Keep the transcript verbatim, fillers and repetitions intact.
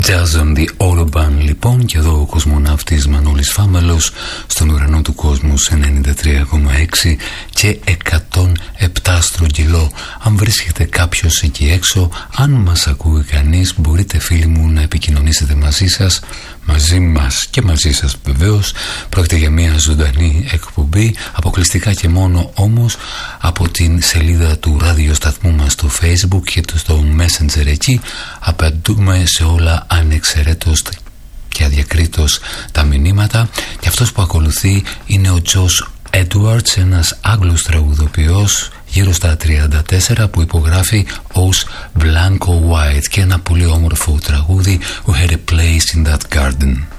Jazz on the Autobahn λοιπόν, και εδώ ο κοσμοναύτης Μανώλης Φάμελος στον ουρανό του κόσμου σε ενενήντα τρία κόμμα έξι και εκατόν επτά στρογγυλό. Αν βρίσκεται κάποιος εκεί έξω, αν μας ακούει κανείς, μπορείτε φίλοι μου να επικοινωνήσετε μαζί σας, μαζί μας και μαζί σας βεβαίως. Πρόκειται για μια ζωντανή εκπομπή, αποκλειστικά και μόνο όμως από την σελίδα του ραδιοσταθμού μας στο Facebook και στο Messenger. Εκεί απαντούμε σε όλα ανεξαιρέτως και αδιακρίτως τα μηνύματα. Και αυτός που ακολουθεί είναι ο Josh Edwards, ένας Άγγλος τραγουδοποιός γύρω στα τριάντα τέσσερα, που υπογράφει ως Blanco White, και ένα πολύ όμορφο τραγούδι, We Had a Place in That Garden.